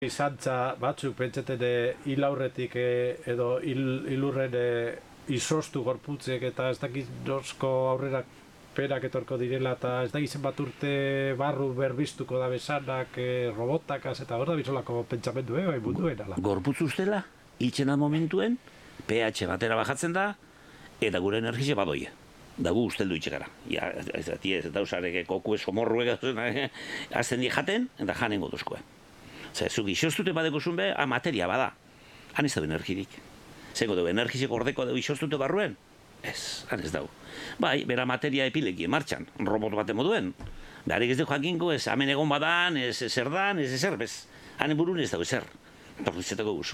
Izantza batzuk pentsaten hil aurretik edo hilurren izostu gorputzek eta ez dakit nosko aurrera perak etorko direla eta ez dakit zenbat urte barru berbiztuko da besanak robotakaz eta hor da bizolako pentsamendu, bai munduen ala. Gorputz ustela, hiltzen da momentuen, pH batera bajatzen da, eta gure energize badoie. Da gu usteldu itxekara. Ez da usarek kokue somorruek azten di jaten, eta janen goduzkoe. Zuk isostute badeko zunbe, materia bada. Han ez dago energirik. Zeko dugu, energizeko ordeko dugu isostute barruen? Ez, han ez dago. Bai, bera materia epileki, martxan, robot bate moduen. Beharrik ez dugu jakinko, ez hemen egon badan, ez zer dan, ez ezer, bez. Hanen burun ez dago ezer. Torritzetako guzu.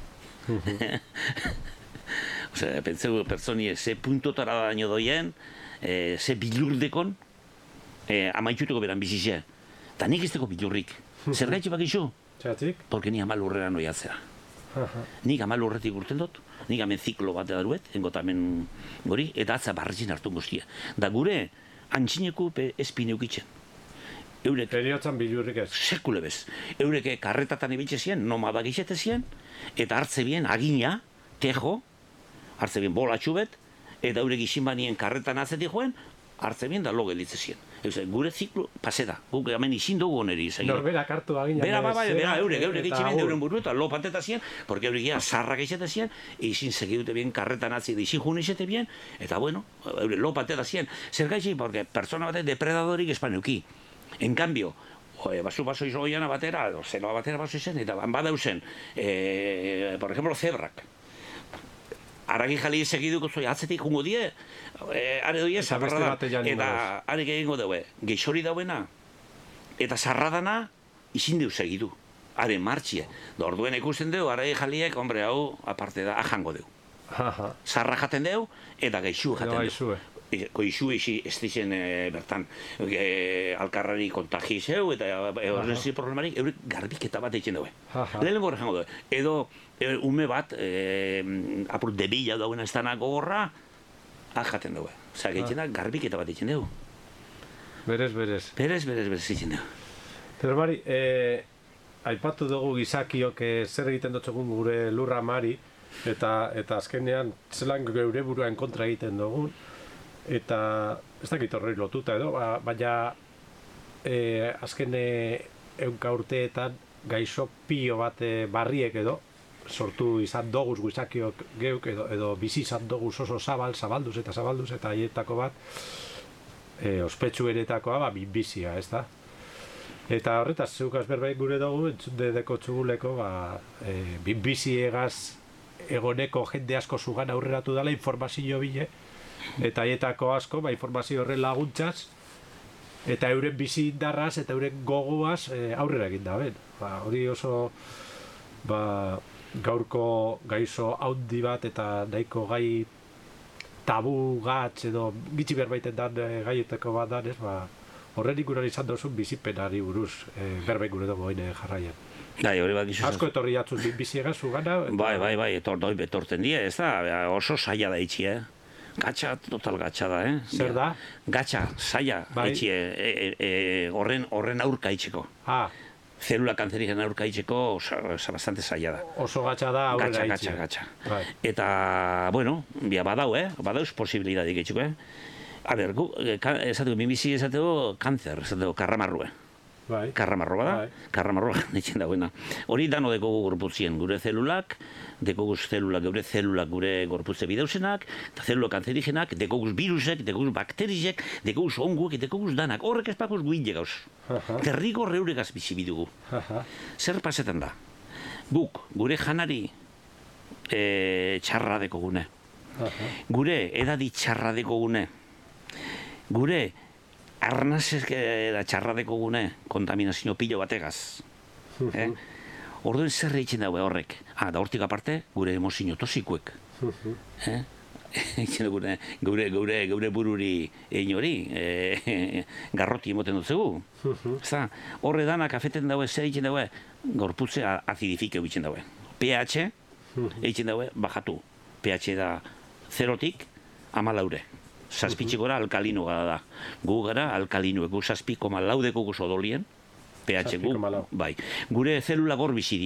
Pentsegu pertsoni ze puntotara daño doien, ze bilurdekon, amaituteko beran bizize. Ta nik ez dugu bilurrik. Zer gaitxe bakizu? Txatik? Porque ni amal urrera noiatzea. Nik amal urretik urten dut, nik hemen ziklo bat daruet, engot hemen gori, eta atza barrizin hartu guztia. Da gure, antxineko espine ukitzen. Eriotzan bilurrik ez? Sekule bez. Eureke karretatan ibiltze zien, nomada gizete zien, eta hartze bien agina, tejo, hartze bien bolatxu bet, eta eurek izin banien karretan atzetik joen, hartze bien da lo gelitze zien. Gure ziklo, pase da. Guk hemen izin dugu oneri. Norberak hartu agina. Bera, eurek itximen euren buru eta lo pateta zien, porque eurek ia sarrak izate zien, izin segidute bien karretan atzi, izin jun izate bien, eta bueno, eurek lo pateta zien. Zer gaitxik, porque persona batek depredadorik espaneuki. En cambio, baso izoiana batera, zenoa batera baso izen, eta badauzen, por ejemplo, zebrak. Aragi jali segiduko zoi atzetik jungo die, are doie zaparra da, eta arek egingo daue, geixori dauena, eta zarradana izin deu segidu, are martxie. Da orduen ikusten deu, aragi jaliek, hombre, hau, aparte da, ajango deu. Zarra jaten deu, eta geixu jaten deu. Goizu ez dizen bertan alkarrari kontagizeu eta horrenzi problemarik eurek garbiketa bat eitzen daue. Lehenengo horre jango daue. Edo ume bat apur debila dauen ez danak gogorra jaten daue. Osa, gaitzen da garbiketa bat eitzen daue. Berez. Berez eitzen daue. Pero Mari, aipatu dugu gizakiok zer egiten dutxegun gure lurra Mari eta azkenean zelan geure buruan kontra egiten dugun. Eta ez dakit horrei lotuta edo, baina azken ehunka urteetan gaixo pio bat barriek edo sortu izan doguz gizakiok geuk edo bizi izan doguz oso zabalduz eta haietako bat ospetsu eretakoa minbizia, ez da? Eta horretaz, zeukaz berbait gure dugu, entzunde deko txuguleko minbiziegaz egoneko jende asko zugan aurreratu dela informazio bile, eta haietako asko, informazio horren laguntzaz, eta euren bizi indarraz eta euren gogoaz aurrera egin da, ben. Hori oso gaurko gaizo haundi bat eta nahiko gai tabu gatz edo gitzi berbaiten dan gaietako bat danez, horren ikuran izan dozun bizipenari buruz berbait gure dugu hain jarraian. Asko etorri jatzuz biziegaz zugana? Bai, etorten die, ez da, oso saia da itxi, Gatxa, total gatxa da, Zer da? Gatxa, saia, horren aurka itxeko. Zelula kanzerigen aurka itxeko, bastante saia da. Oso gatxa da aurrera itxeko. Gatxa. Eta, bueno, badauz posibilidadik itxeko, A ber, esateko, minbizi esateko, kanzer, esateko, karramarrue. Karramarro bada, karramarroa netzen dagoena. Hori dano dekogu gorputzien, gure zelulak, dekoguz zelulak, gure gorputze bideusenak, eta zelula kanzerigenak, dekoguz virusek, dekoguz bakterizek, dekoguz onguek, dekoguz danak. Horrek ez pakuz guinde gauz. Terriko reuregaz bizi bidugu. Zer pasetan da? Guk, gure janari txarra dekogune. Gure edadi txarra dekogune. Gure arnazek da txarradeko gune kontaminazio pilo bategaz. Orduen zer egiten daue horrek. Da hortik aparte, gure emozio tosikuek. Gure bururi egin hori, garroti emoten dut zegu. Horre danak afeten daue, zer egiten daue, gorputze azidifike egiten daue. pH egiten daue, bajatu. pH da 0-tik 14. Zazpitxe gora alkalino gara da. Gu gara alkalinoek, gu 7,4 guz odolien, pH gu, 7,4. bai. Gure zelula gor bizi